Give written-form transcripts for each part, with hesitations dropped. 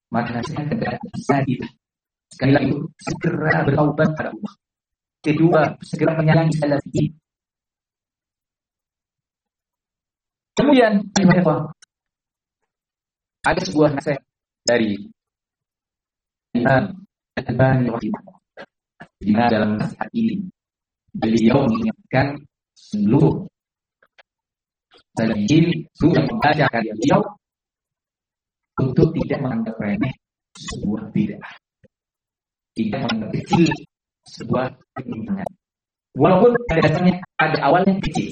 maka nasihat kepada kita sekali lagi segera bertaubat pada Allah. Kedua, segera menyayangi salafiyin. Kemudian ada sebuah nasihat dari Imam Al-Albani rahimahullah. Di mana dalam nasihat ini beliau mengingatkan seluruh salafiyin yang membaca karya beliau untuk tidak menganggap remeh sebuah bid'ah, tidak menganggap kecil sebuah penyimpangan, walaupun pada dasarnya pada awalnya kecil.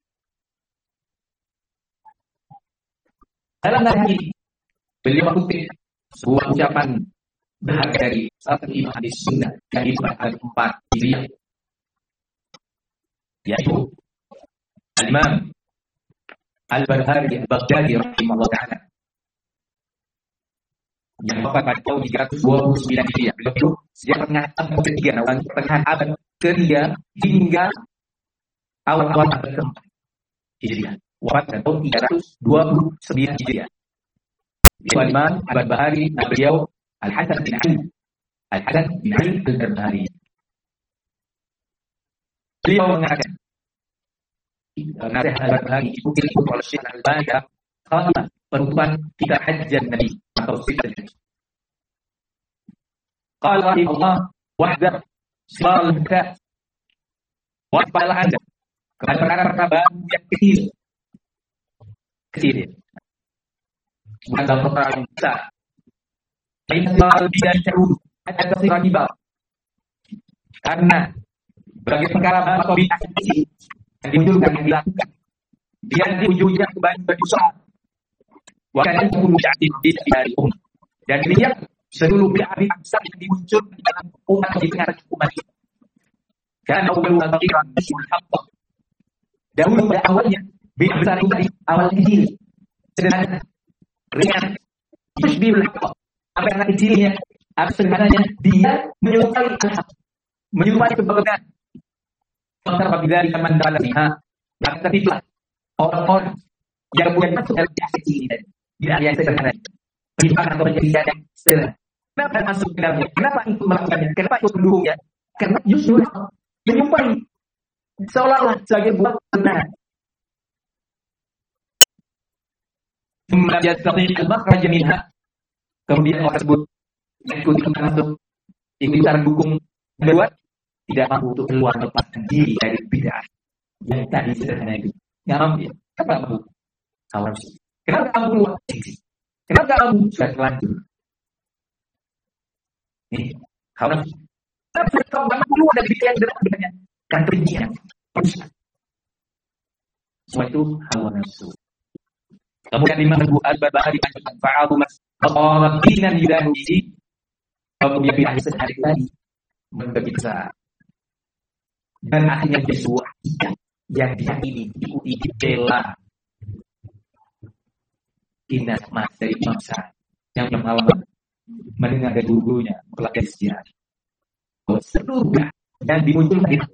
Dalam nasihat ini beliau mengutip sebuah ucapan berharga dari satu imam hadis sunnah yang itu ada 4 Hijriah, yaitu Al-Imam Al-Barbahari Al-Baghdadi rahimahullah ta'ala, yang wafat pada tahun 329 Hijriah. Beliau itu sejak pertengahan abad ketiga hingga awal-awal abad keempat Hijriah. Wafat pada tahun 329 Hijriah. Al-Imam Al-Barbahari, beliau Al-Hasan bin Ali Al-Barbahari. Beliau mengatakan nasihat Al-Barbahari dikutip oleh Syekh Al-Albani dalam khatimah penutupan kitab Hajjan Nabi atau Sifat Haji. Qala rahimahullah wahdar sibal muhdath, waspalah anda kepada perkara-perkara baru yang kecil bukan dalam perkara yang besar. Ini lebih dari terlalu ada kesiran riba, karena bagi perkara baru atau bid'ah kecil yang dimunculkan, yang dilakukan, dia di ujungnya kembali berdosa. Waktu itu bid'ah dari umat, dan demikian seluruh bid'ah besar yang dimunculkan di dalam umat di tengah umat ini. Karena awalnya pikiran haqq. Dahulu pada awalnya bid'ah besar itu dari awal kecil, sederhana, ringan, yushbihul haqq. Apa yang kecilnya, apa sederhananya, dia menyerupai al-haq, menyerupai kebenaran. Maka apabila zaman dalamnya, maka tertiplah orang-orang yang punya masuk dalam bid'ah kecil ini, bid'ah yang sederhana, penyimpangan atau penjadian yang sederhana. Kenapa masuk ke dalamnya? Kenapa ikut melakukannya? Kenapa ikut mendukungnya? Karena justru menyerupai seolah-olah sebagai buah kebenaran. Kemudian tadi al-makhraj minha, kemudian orang tersebut ikut-ikutan masuk, ikut-ikutan dukung, kedua tidak mampu untuk keluar melepaskan diri dari bid'ah yang tadi sederhana itu. Nggak mampu ya? Kenapa mampu? Awal sih. Kenapa kamu keluar? Kenapa kamu sudah terlanjur? Nih, kawan. Kenapa kamu keluar dari bid'ah yang sederhana? Kan perincian, perusahaan. Semua itu hawa nafsu. Kemudian Imam Al-Barbahari dilanjutkan fa'adu mas dinan yudahu bihi. Kemudian bid'ah sehari tadi menjadi besar dan akhirnya jadi sebuah akidah yang diyakini, diikuti, dibela. Inna mas dari Imam Sa'ad yang pengalaman mendengar dari gurunya mempelajari sejarah bahwa seluruh yang dimunculkan